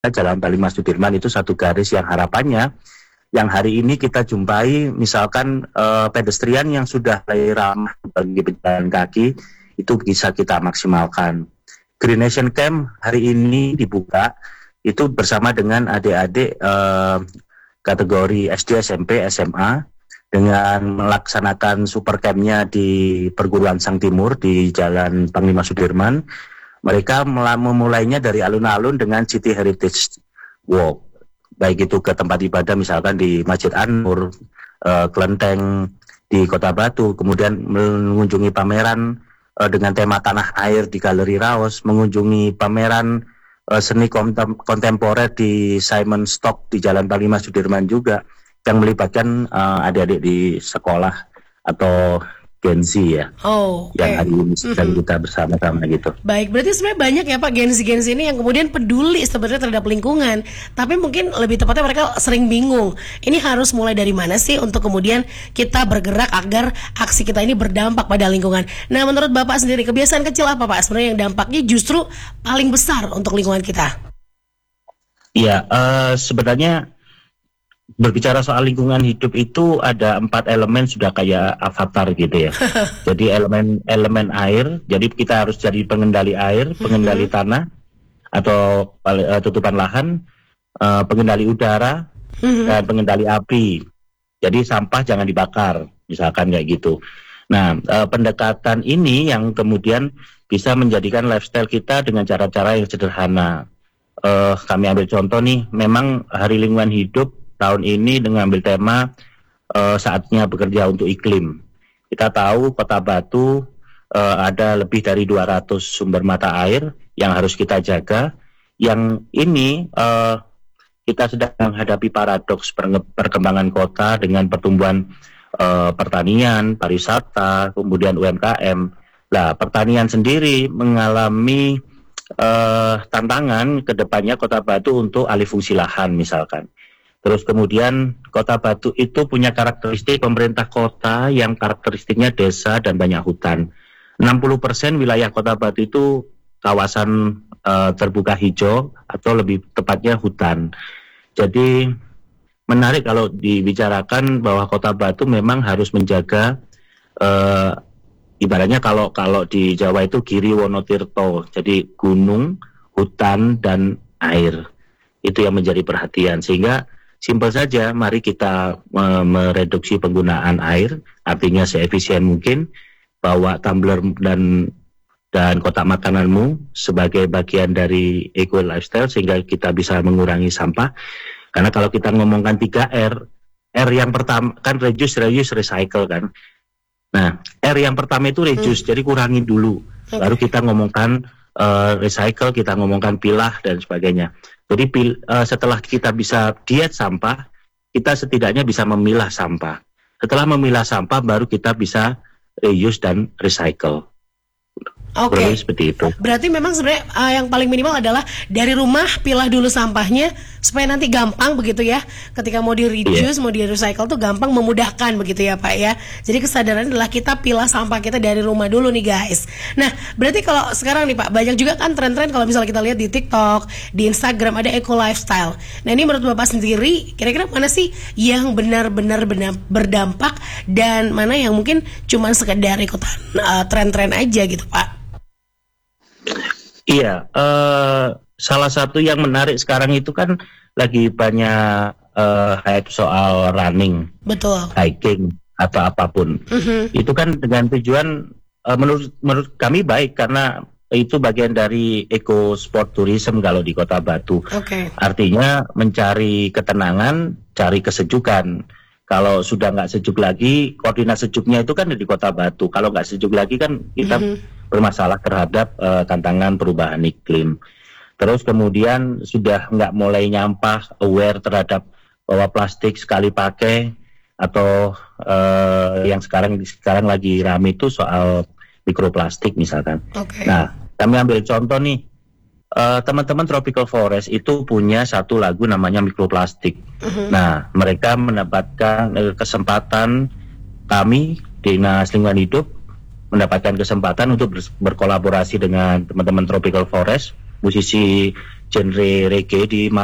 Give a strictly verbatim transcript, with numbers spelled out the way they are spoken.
Jalan Panglima Sudirman itu satu garis yang harapannya yang hari ini kita jumpai misalkan uh, pedestrian yang sudah mulai ramah bagi pejalan kaki itu bisa kita maksimalkan. Green Nation Camp hari ini dibuka itu bersama dengan adik-adik uh, kategori S D, S M P, S M A dengan melaksanakan super campnya di Perguruan Sang Timur di Jalan Panglima Sudirman. Mereka memulainya dari alun-alun dengan City Heritage Walk, baik itu ke tempat ibadah misalkan di Masjid An-Nur, uh, Kelenteng di Kota Batu, kemudian mengunjungi pameran uh, dengan tema tanah air di Galeri Raos, mengunjungi pameran uh, seni kontem- kontemporer di Simon Stock di Jalan Panglima Sudirman juga, yang melibatkan uh, adik-adik di sekolah atau Gen Z ya, oh, okay. yang hari ini sedang mm-hmm. kita bersama-sama gitu. Baik, berarti sebenarnya banyak ya Pak Gen Z-Gen Z ini yang kemudian peduli sebenarnya terhadap lingkungan, tapi mungkin lebih tepatnya mereka sering bingung. Ini harus mulai dari mana sih untuk kemudian kita bergerak agar aksi kita ini berdampak pada lingkungan. Nah, menurut Bapak sendiri kebiasaan kecil apa Pak sebenarnya yang dampaknya justru paling besar untuk lingkungan kita? Iya, uh, sebenarnya berbicara soal lingkungan hidup itu ada empat elemen sudah kayak avatar gitu ya. Jadi elemen elemen air, jadi kita harus jadi pengendali air, pengendali tanah atau uh, tutupan lahan, uh, pengendali udara dan pengendali api. Jadi sampah jangan dibakar, misalkan kayak gitu. Nah, uh, pendekatan ini yang kemudian bisa menjadikan lifestyle kita dengan cara-cara yang sederhana. Uh, kami ambil contoh nih, memang Hari Lingkungan Hidup tahun ini dengan ambil tema uh, saatnya bekerja untuk iklim. Kita tahu Kota Batu uh, ada lebih dari dua ratus sumber mata air yang harus kita jaga. Yang ini uh, kita sedang menghadapi paradoks perkembangan kota dengan pertumbuhan uh, pertanian, pariwisata, kemudian U M K M. Nah, pertanian sendiri mengalami uh, tantangan ke depannya Kota Batu untuk alih fungsi lahan misalkan. Terus kemudian Kota Batu itu punya karakteristik pemerintah kota yang karakteristiknya desa dan banyak hutan. enam puluh persen wilayah Kota Batu itu kawasan uh, terbuka hijau atau lebih tepatnya hutan. Jadi menarik kalau dibicarakan bahwa Kota Batu memang harus menjaga uh, ibaratnya kalau kalau di Jawa itu Giri Wonotirto. Jadi gunung, hutan dan air. Itu yang menjadi perhatian sehingga simpel saja, mari kita uh, mereduksi penggunaan air, artinya seefisien mungkin, bawa tumbler dan dan kotak makananmu sebagai bagian dari eco lifestyle sehingga kita bisa mengurangi sampah. Karena kalau kita ngomongkan tiga R, R yang pertama kan reduce, reuse, recycle kan. Nah, R yang pertama itu reduce, hmm. jadi kurangi dulu, okay. Baru kita ngomongkan uh, recycle, kita ngomongkan pilah dan sebagainya. Jadi pil, uh, setelah kita bisa diet sampah, kita setidaknya bisa memilah sampah. Setelah memilah sampah, baru kita bisa reuse dan recycle. Oke, okay. Seperti itu. Berarti memang sebenarnya uh, yang paling minimal adalah dari rumah pilah dulu sampahnya supaya nanti gampang begitu ya. Ketika mau di reduce, yeah. mau di recycle tuh gampang, memudahkan begitu ya Pak ya. Jadi kesadaran adalah kita pilah sampah kita dari rumah dulu nih guys. Nah, berarti kalau sekarang nih Pak, banyak juga kan tren-tren kalau misalnya kita lihat di TikTok, di Instagram ada eco lifestyle. Nah, ini menurut Bapak sendiri kira-kira mana sih yang benar-benar benar berdampak dan mana yang mungkin cuma sekedar ikutan uh, tren-tren aja gitu Pak? Iya, uh, salah satu yang menarik sekarang itu kan lagi banyak uh, hype soal running, betul, hiking atau apapun. Uh-huh. Itu kan dengan tujuan uh, menurut menurut kami baik karena itu bagian dari eco sport tourism kalau di Kota Batu. Okay. Artinya mencari ketenangan, cari kesejukan. Kalau sudah nggak sejuk lagi, koordinat sejuknya itu kan di Kota Batu. Kalau nggak sejuk lagi kan kita uh-huh. bermasalah terhadap uh, tantangan perubahan iklim. Terus kemudian sudah nggak mulai nyampah, aware terhadap bahwa plastik sekali pakai atau uh, yang sekarang sekarang lagi rame itu soal mikroplastik misalkan. Okay. Nah, kami ambil contoh nih, uh, teman-teman Tropical Forest itu punya satu lagu namanya Mikroplastik. Uh-huh. Nah, mereka mendapatkan uh, kesempatan kami Dinas Lingkungan Hidup mendapatkan kesempatan untuk ber- berkolaborasi dengan teman-teman Tropical Forest, musisi genre reggae di